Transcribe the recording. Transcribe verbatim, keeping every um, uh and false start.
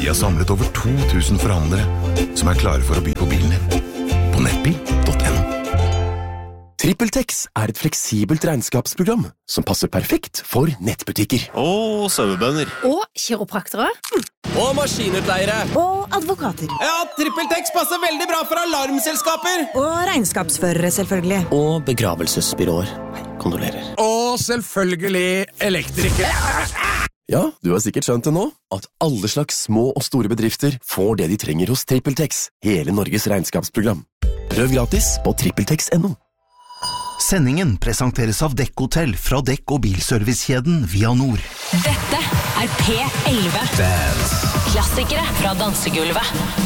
Vi har samlet over to tusen forhandlere som er klare for å by på bilen din. På nettbil punktum no. TrippelTex er et fleksibelt regnskapsprogram som passer perfekt for nettbutikker. Og sauebønder. Og kiropraktere. Og maskinutleiere. Og advokater. Ja, TrippelTex passer veldig bra for alarmselskaper. Og regnskapsførere, selvfølgelig. Og begravelsesbyråer. Kondolerer. Og selvfølgelig elektrikere. Ja, du har sikkert skjønt det nå, at alle slags små og store bedrifter får det de trenger hos TrippelTex, hele Norges regnskapsprogram. Prøv gratis på trippeltex punktum no. Sendingen presenteres av Dekk-hotell fra Dekk- og bilservicekjeden Vianor. Dette er P elleve. Klassikere fra dansegulvet.